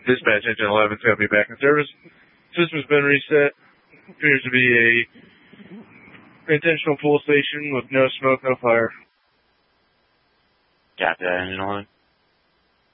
Dispatch Engine 11's going to be back in service. System's been reset. Appears to be a intentional pull station with no smoke, no fire. Copy that, Engine 11.